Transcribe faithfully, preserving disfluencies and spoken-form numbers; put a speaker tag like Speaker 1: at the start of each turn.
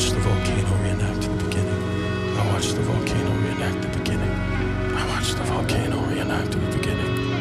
Speaker 1: watched the volcano reenact the beginning. I watched the volcano reenact the beginning. I watched the volcano reenact the beginning.